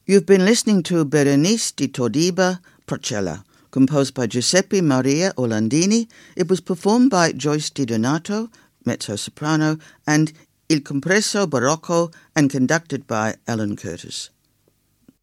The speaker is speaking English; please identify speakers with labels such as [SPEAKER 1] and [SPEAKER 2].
[SPEAKER 1] You've been listening to Berenice di Todiba Procella, composed by Giuseppe Maria Orlandini. It was performed by Joyce Di Donato, mezzo-soprano, and Il Compresso Barocco, and conducted by Alan Curtis.